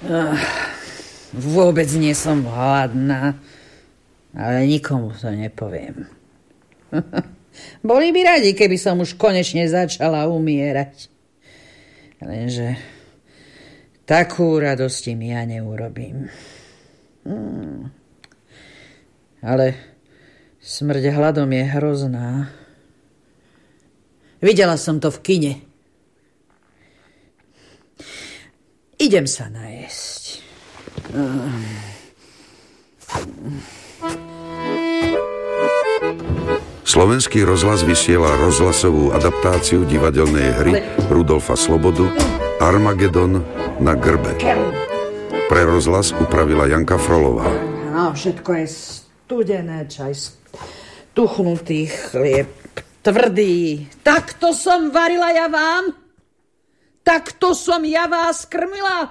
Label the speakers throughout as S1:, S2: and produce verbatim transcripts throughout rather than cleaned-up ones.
S1: Uh, vôbec nie som hladná, ale nikomu to nepoviem. Boli by radi, keby som už konečne začala umierať. Lenže takú radosť im ja neurobím. Hmm. Ale smrť hladom je hrozná. Videla som to v kine. Idem sa najesť.
S2: Slovenský rozhlas vysiela rozhlasovú adaptáciu divadelnej hry Rudolfa Slobodu Armagedon na grbe. Pre rozhlas upravila Janka Frolová.
S1: No, všetko je studené, čaj tuchnutý chlieb, tvrdý. Takto som varila ja vám? Takto som ja vás krmila?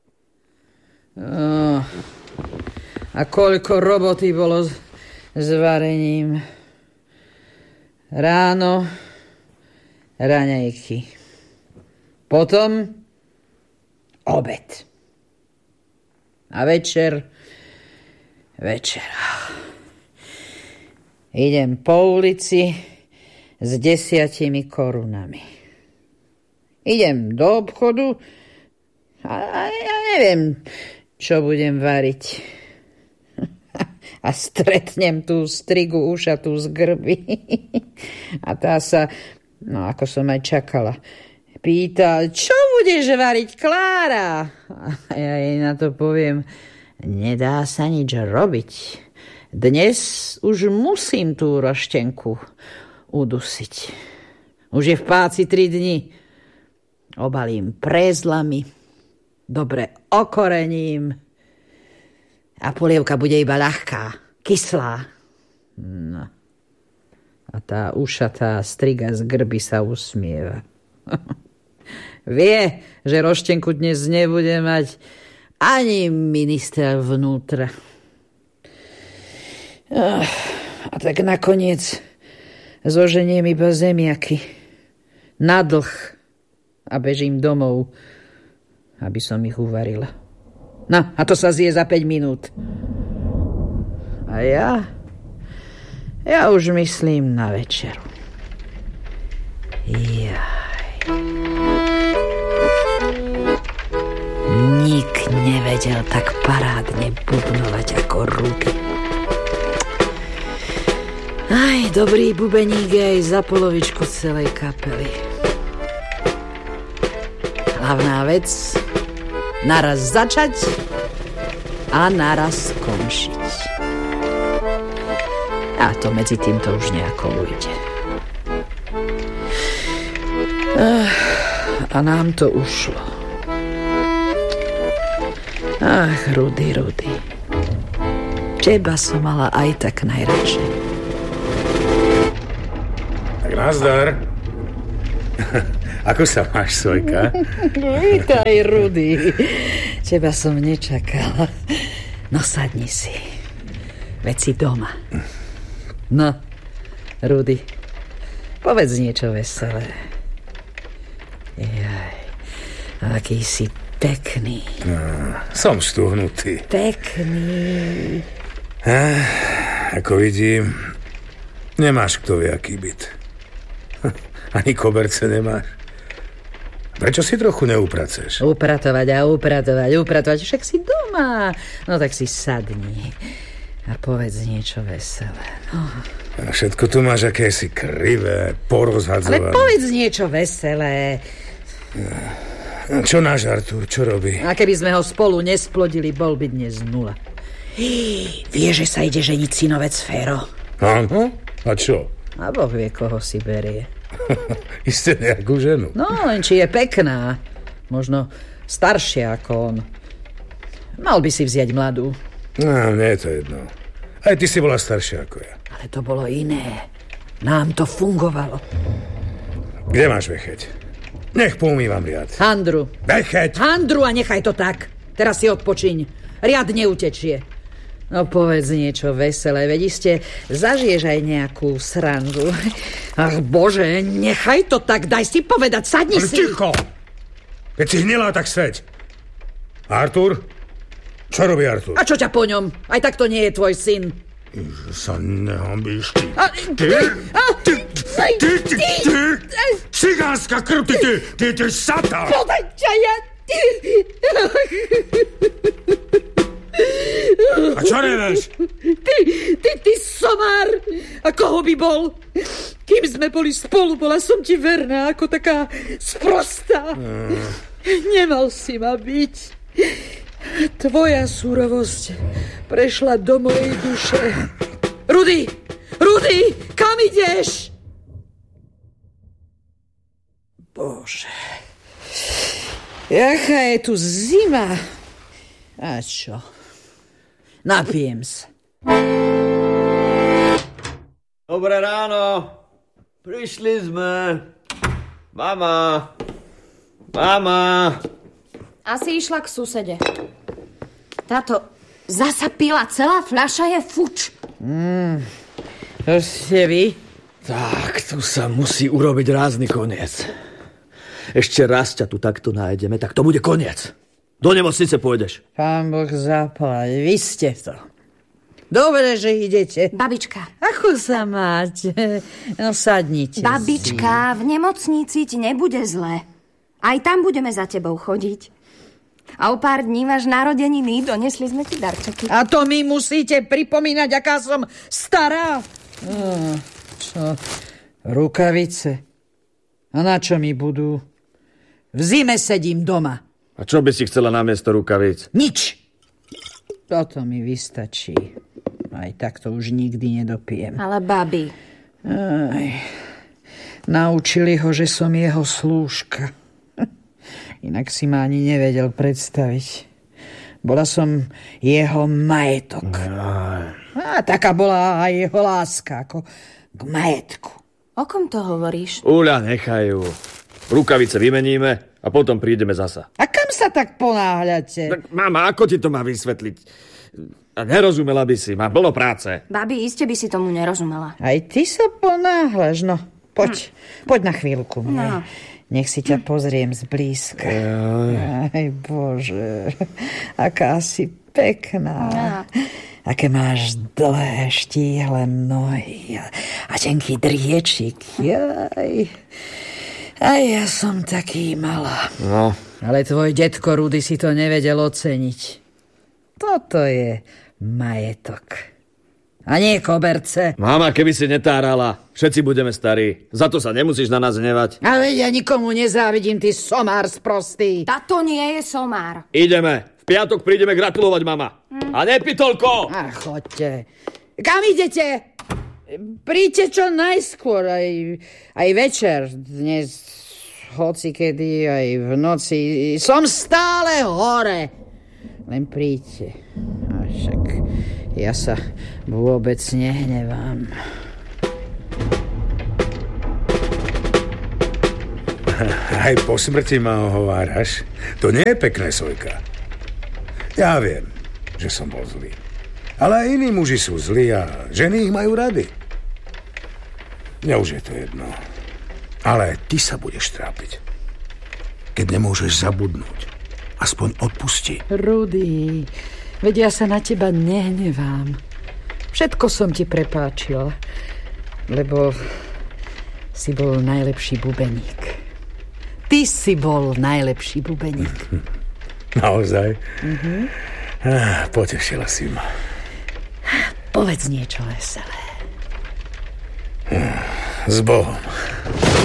S1: Oh, a koľko roboty bolo s, s varením. Ráno raňajky. Potom obed. A večer večera. Idem po ulici s desiatimi korunami. Idem do obchodu a, a ja neviem, čo budem variť. A stretnem tú strigu ušatú z grby. A tá sa, no ako som aj čakala, pýta, čo budeš variť, Klára? A ja jej na to poviem, nedá sa nič robiť. Dnes už musím tú roštenku udusiť. Už je v páci tri dni. Obalím prézlami, dobre okorením a polievka bude iba ľahká, kyslá. No. A tá ušatá striga z grby sa usmieva. Vie, že roštenku dnes nebude mať ani minister vnútra. A tak nakoniec zoženiem iba zemiaky na dlh a bežím domov, aby som ich uvarila. No, a to sa zje za päť minút. A ja? Ja už myslím na večeru. Jaj. Nik nevedel tak parádne bubnovať ako Rudy. Aj, dobrý bubeník aj za polovičku celej kapely. Hlavná vec, naraz začať a naraz skončiť. A to medzi týmto už nejako ujde. A nám to ušlo. Ach, Rudy, Rudy. Teba som mala aj tak najradšej.
S3: Tak nazdar. Ako sa máš, Sojka?
S1: Vítaj, Rudy. Teba som nečakala. No sadni si. Veď si doma. No, Rudy, povedz niečo veselé. Jaj, aký si pekný.
S3: No, som stuhnutý.
S1: Pekný.
S3: Ah, ako vidím, nemáš kto vie aký byt. Ani koberce nemáš. Prečo si trochu neupraceš?
S1: Upratovať a upratovať, upratovať. Však si doma. No tak si sadni a povedz niečo veselé. No.
S3: A všetko tu máš akési krivé, porozhadzované.
S1: Ale povedz niečo veselé.
S3: Čo náš Artúr, čo robí?
S1: A keby sme ho spolu nesplodili, bol by dnes nula. Vie, že sa ide ženiť synovec Féro?
S3: Áno? A čo?
S1: A Boh vie, koho si berie.
S3: Isté nejakú ženu.
S1: No, len či je pekná. Možno staršia ako on. Mal by si vziať mladú.
S3: No, nie je to jedno. Aj ty si bola staršia ako ja.
S1: Ale to bolo iné. Nám to fungovalo.
S3: Kde máš vecheť? Nech poumývam riad.
S1: Handru.
S3: Vecheť!
S1: Handru a nechaj to tak. Teraz si odpočiň. Riad neutečie. No povedz niečo veselé, veď iste zažiješ aj nejakú srandu. Ach Bože, nechaj to tak, daj si povedať, sadni
S3: Ale
S1: si.
S3: ticho! Keď si hnilá, tak seď. Artur? Čo robí Artur?
S1: A čo ťa po ňom? Aj tak to nie je tvoj syn.
S3: Že sa nehambíš, ty.
S1: A,
S3: Ty? Ty? Ty? Ty? Ty? Ty? Cigánska krv, ty, ty, ty, ty satán!
S1: Podaj ťa, ja...
S3: A čo nevieš?
S1: Ty, ty, ty somár! A koho by bol? Kým sme boli spolu, bola som ti verná, ako taká sprostá. Mm. Nemal si ma byť. Tvoja surovosť prešla do mojej duše. Rudy! Rudy! Kam ideš? Bože. Jaká je tu zima. A čo? Napijem sa.
S4: Dobré ráno. Prišli sme. Mama. Mama.
S5: Asi išla k susede. Táto zasa pila, celá fľaša je fuč.
S1: Mm, to ste vy?
S4: Tak, tu sa musí urobiť rázny koniec. Ešte raz ťa tu takto nájdeme, tak to bude koniec. Do nemocnice pôjdeš.
S1: Pán Boh zaplať, vy ste to. Dobre, že idete.
S5: Babička.
S1: Ako sa máte? No sadnite.
S5: Babička, v nemocnici ti nebude zle. Aj tam budeme za tebou chodiť. A o pár dní máš narodeniny, donesli sme ti darčeky.
S1: A to mi musíte pripomínať, aká som stará. No, čo? Rukavice. A na čo mi budú? V zime sedím doma.
S4: A čo by si chcela namiesto rukavíc?
S1: Nič. Toto mi vystačí. Aj tak to už nikdy nedopijem.
S5: Ale babi.
S1: Aj, naučili ho, že som jeho slúžka. Inak si ma ani nevedel predstaviť. Bola som jeho majetok. A taká bola aj jeho láska, ako k majetku.
S5: O kom to hovoríš?
S4: Uľa, nechajú. Rukavice vymeníme a potom prídeme zasa.
S1: A kam sa tak ponáhľate?
S4: Tak, mama, ako ti to má vysvetliť? A nerozumela by si, má plno práce.
S5: Babi, iste by si tomu nerozumela.
S1: Aj ty sa ponáhľaš, no. Poď, hm. poď na chvíľku.
S5: No.
S1: Nech si ťa pozriem zblízka. Aj Bože, aká si pekná.
S5: No.
S1: Aké máš dlhé štíhle nohy a, a tenký driečik. Jaj. A ja som taký malá.
S4: No.
S1: Ale tvoj detko Rudy si to nevedel oceniť. Toto je majetok. A nie koberce.
S4: Mama, keby si netárala, všetci budeme starí. Za to sa nemusíš na nás hnevať.
S1: Ale ja nikomu nezávidím, ty somár sprostý.
S5: Táto nie je somár.
S4: Ideme. V piatok prídeme gratulovať, mama. Mm. A nepí toľko.
S1: A choďte. Kam idete? Príďte čo najskôr. Aj, aj večer. Dnes, hocikedy, aj v noci. Som stále hore. Len príďte. A však ja sa vôbec nehnevám.
S3: Aj po smrti ma ohováraš. To nie je pekné, Sojka. Ja viem, že som bol zlý. Ale aj iní muži sú zlí a ženy ich majú rady. Mňa už je to jedno. Ale ty sa budeš trápiť. Keď nemôžeš zabudnúť, aspoň odpusti.
S1: Rudy, veď ja sa na teba nehnevám. Všetko som ti prepáčil, lebo si bol najlepší bubeník. Ty si bol najlepší bubeník.
S3: Naozaj? Mhm. Ah, potešila si ma.
S1: Povedz niečo veselé.
S3: S Bohom.